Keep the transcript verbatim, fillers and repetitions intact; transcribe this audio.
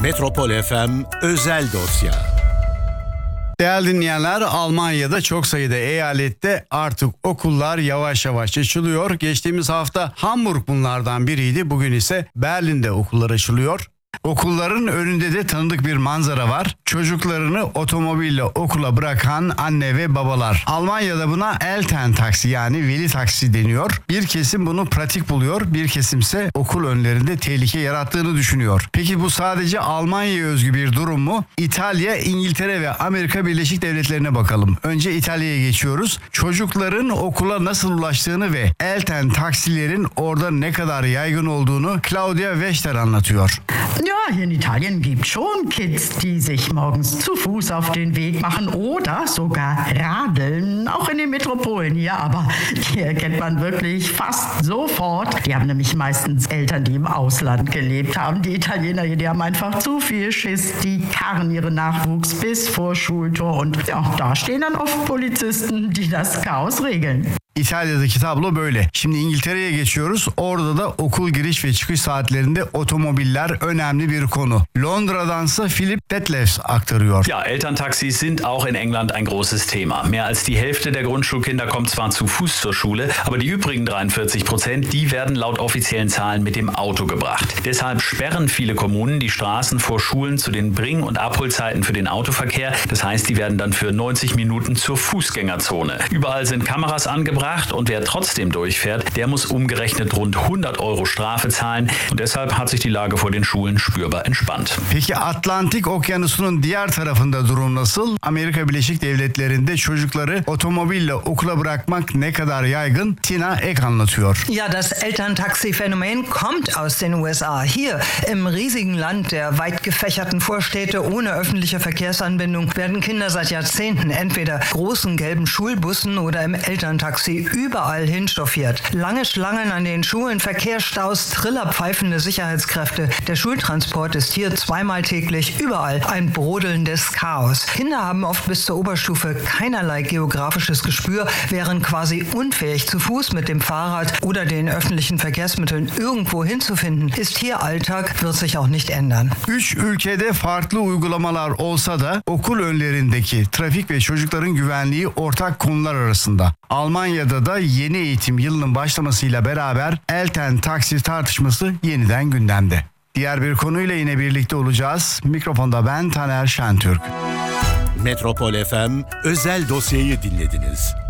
Metropol F M özel dosya. Değerli dinleyenler, Almanya'da çok sayıda eyalette artık okullar yavaş yavaş açılıyor. Geçtiğimiz hafta Hamburg bunlardan biriydi. Bugün ise Berlin'de okullar açılıyor. Okulların önünde de tanıdık bir manzara var. Çocuklarını otomobille okula bırakan anne ve babalar. Almanya'da buna Eltern-Taxi yani veli taksi deniyor. Bir kesim bunu pratik buluyor, bir kesimse okul önlerinde tehlike yarattığını düşünüyor. Peki bu sadece Almanya'ya özgü bir durum mu? İtalya, İngiltere ve Amerika Birleşik Devletleri'ne bakalım. Önce İtalya'ya geçiyoruz. Çocukların okula nasıl ulaştığını ve Eltern-Taksilerin orada ne kadar yaygın olduğunu Claudia Wächter anlatıyor. Ja, hier in Italien gibt schon Kids, die sich morgens zu Fuß auf den Weg machen oder sogar radeln, auch in den Metropolen hier, aber die erkennt man wirklich fast sofort. Die haben nämlich meistens Eltern, die im Ausland gelebt haben. Die Italiener hier, die haben einfach zu viel Schiss, die karren ihren Nachwuchs bis vor Schultor und ja, da stehen dann oft Polizisten, die das Chaos regeln. İtalya'daki tablo böyle. Şimdi İngiltere'ye geçiyoruz. Orada da okul giriş ve çıkış saatlerinde otomobiller önemli bir konu. Londra'dansa Philip Detlefs aktarıyor. Ja, Elterntaxis sind auch in England ein großes Thema. Mehr als die Hälfte der Grundschulkinder kommt zwar zu Fuß zur Schule, aber die übrigen dreiundvierzig Prozent, die werden laut offiziellen Zahlen mit dem Auto gebracht. Deshalb sperren viele Kommunen die Straßen vor Schulen zu den Bring- und Abholzeiten für den Autoverkehr. Das heißt, die werden dann für neunzig Minuten zur Fußgängerzone. Überall sind Kameras angebracht. Und wer trotzdem durchfährt, der muss umgerechnet rund hundert Euro Strafe zahlen. Und deshalb hat sich die Lage vor den Schulen spürbar entspannt. Peki Atlantik Okyanusu'nun diğer tarafında durum nasıl? Amerika Birleşik Devletleri'nde çocukları otomobille okula bırakmak ne kadar yaygın? Tina Ek anlatıyor. Ja, das Elterntaxi-Phänomen kommt aus den U S A. Hier im riesigen Land der weit gefächerten Vorstädte ohne öffentliche Verkehrsanbindung werden Kinder seit Jahrzehnten entweder großen gelben Schulbussen oder im Elterntaxi überall hinchauffiert. Lange Schlangen an den Schulen, Verkehrsstaus, trillerpfeifende Sicherheitskräfte. Der Schultransport ist hier zweimal täglich überall ein brodelndes Chaos. Kinder haben oft bis zur Oberstufe keinerlei geografisches Gespür, wären quasi unfähig, zu Fuß mit dem Fahrrad oder den öffentlichen Verkehrsmitteln irgendwo hinzufinden. Ist hier Alltag, wird sich auch nicht ändern. Üç ülkede farklı uygulamalar olsa da okul önlerindeki trafik ve çocukların güvenliği ortak konular arasında. Almanya'da da yeni eğitim yılının başlamasıyla beraber Eltern-Taxi tartışması yeniden gündemde. Diğer bir konuyla yine birlikte olacağız. Mikrofonda ben Taner Şentürk. Metropol F M özel dosyayı dinlediniz.